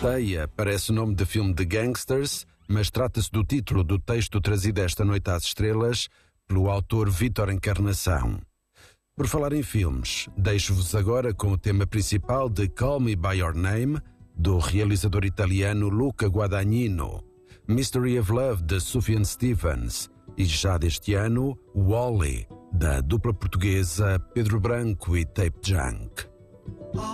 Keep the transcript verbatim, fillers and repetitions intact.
Teia parece o nome de filme de gangsters, mas trata-se do título do texto trazido esta noite às estrelas pelo autor Vítor Encarnação. Por falar em filmes, deixo-vos agora com o tema principal de Call Me By Your Name, do realizador italiano Luca Guadagnino, Mystery of Love, de Sufjan Stevens, e já deste ano, Wall-E, da dupla portuguesa Pedro Branco e Tape Junk.